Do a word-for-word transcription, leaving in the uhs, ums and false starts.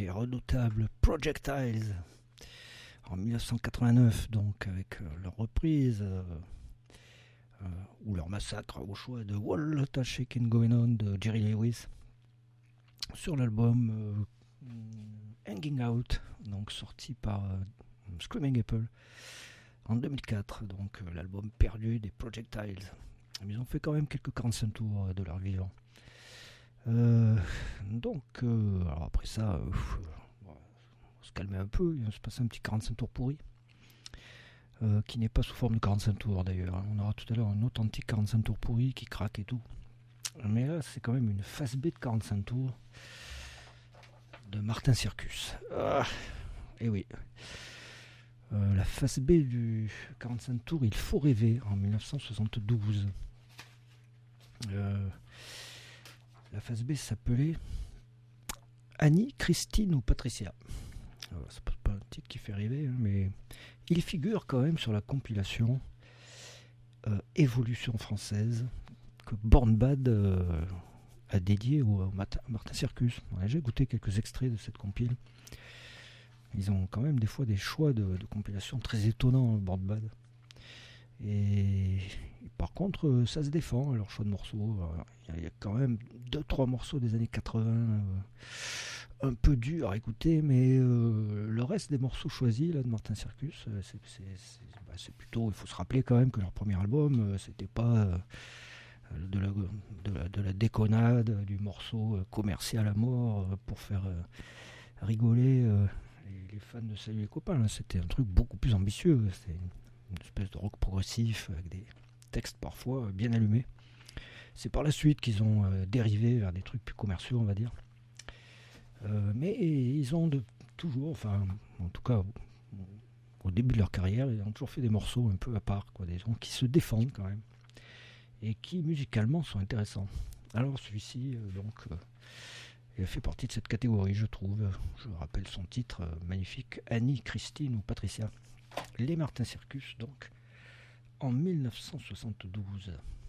les redoutables Projectiles en mille neuf cent quatre-vingt-neuf, donc avec euh, leur reprise euh, euh, ou leur massacre au choix de Wall Lot of Shakin' Going On de Jerry Lewis sur l'album euh, Hanging Out, donc sorti par euh, Screaming Apple en deux mille quatre, donc euh, l'album perdu des Projectiles. Ils ont fait quand même quelques quarante-cinq tours euh, de leur vivant. Euh, donc, euh, alors après ça, euh, on va se calmer un peu, il va se passer un petit quarante-cinq tours pourri, euh, qui n'est pas sous forme de quarante-cinq tours d'ailleurs. On aura tout à l'heure un authentique quarante-cinq tours pourri qui craque et tout. Mais là, c'est quand même une face B de quarante-cinq tours de Martin Circus. Ah, et oui. Euh, la face B du quarante-cinq tours, Il faut rêver, en mille neuf cent soixante-douze. Euh, la face B s'appelait Annie, Christine ou Patricia. Alors, c'est pas un titre qui fait rêver, hein, mais il figure quand même sur la compilation euh, Évolution française que Born Bad euh, a dédié au, au Martin Circus. Ouais, j'ai goûté quelques extraits de cette compile. Ils ont quand même des fois des choix de, de compilation très étonnants, Born Bad. Et, et par contre, ça se défend, leur choix de morceaux. Il y, y a quand même deux trois morceaux des années quatre-vingts euh, un peu durs à écouter, mais euh, le reste des morceaux choisis là, de Martin Circus, c'est, c'est, c'est, bah, c'est plutôt. Il faut se rappeler quand même que leur premier album, euh, c'était pas euh, de, la, de, la, de la déconnade, du morceau euh, commercial à mort euh, pour faire euh, rigoler euh, les, les fans de Salut les copains. Là. C'était un truc beaucoup plus ambitieux. C'était une espèce de rock progressif avec des textes parfois bien allumés. C'est par la suite qu'ils ont euh, dérivé vers des trucs plus commerciaux, on va dire. Euh, mais ils ont de, toujours, enfin, en tout cas, au début de leur carrière, ils ont toujours fait des morceaux un peu à part, quoi, des gens qui se défendent quand même et qui musicalement sont intéressants. Alors celui-ci, euh, donc, euh, il fait partie de cette catégorie, je trouve. Je rappelle son titre euh, magnifique, Annie, Christine ou Patricia. Les Martin Circus, donc, en mille neuf cent soixante-douze.